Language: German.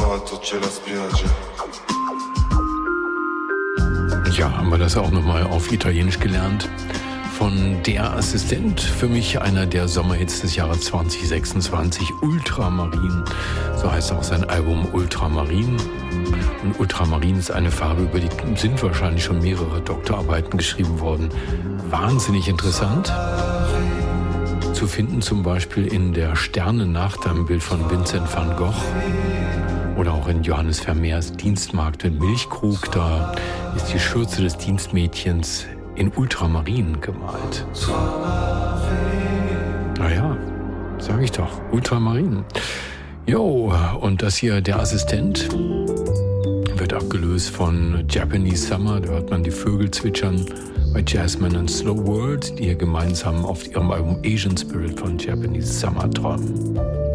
Ja, haben wir das auch nochmal auf Italienisch gelernt. Von Der Assistent, für mich einer der Sommerhits des Jahres 2026, Ultramarin. So heißt auch sein Album Ultramarin. Und Ultramarin ist eine Farbe, über die sind wahrscheinlich schon mehrere Doktorarbeiten geschrieben worden. Wahnsinnig interessant. Zu finden zum Beispiel in der Sternennacht, einem Bild von Vincent van Gogh. Oder auch in Johannes Vermeers Dienstmagd in Milchkrug. Da ist die Schürze des Dienstmädchens in Ultramarin gemalt. Naja, sag ich doch, Ultramarin. Jo, und das hier, Der Assistent, wird abgelöst von Japanese Summer. Da hört man die Vögel zwitschern bei Jasmine und Slow World, die hier gemeinsam auf ihrem Album Asian Spirit von Japanese Summer träumen.